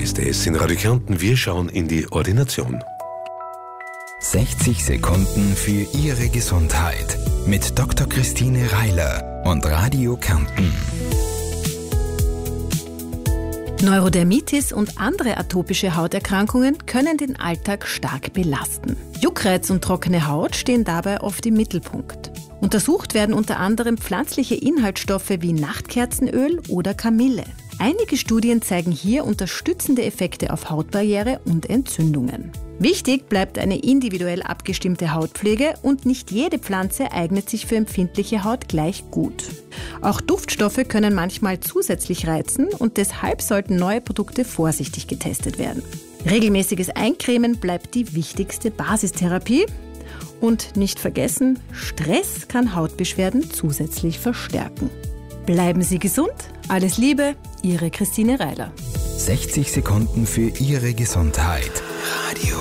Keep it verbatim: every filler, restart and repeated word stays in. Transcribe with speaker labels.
Speaker 1: ist es in Radio Kärnten. Wir schauen in die Ordination.
Speaker 2: sechzig Sekunden für Ihre Gesundheit mit Doktor Christine Reiler und Radio Kärnten.
Speaker 3: Neurodermitis und andere atopische Hauterkrankungen können den Alltag stark belasten. Juckreiz und trockene Haut stehen dabei oft im Mittelpunkt. Untersucht werden unter anderem pflanzliche Inhaltsstoffe wie Nachtkerzenöl oder Kamille. Einige Studien zeigen hier unterstützende Effekte auf Hautbarriere und Entzündungen. Wichtig bleibt eine individuell abgestimmte Hautpflege und nicht jede Pflanze eignet sich für empfindliche Haut gleich gut. Auch Duftstoffe können manchmal zusätzlich reizen und deshalb sollten neue Produkte vorsichtig getestet werden. Regelmäßiges Eincremen bleibt die wichtigste Basistherapie. Und nicht vergessen, Stress kann Hautbeschwerden zusätzlich verstärken. Bleiben Sie gesund, alles Liebe, Ihre Christine Reiler.
Speaker 2: sechzig Sekunden für Ihre Gesundheit. Radio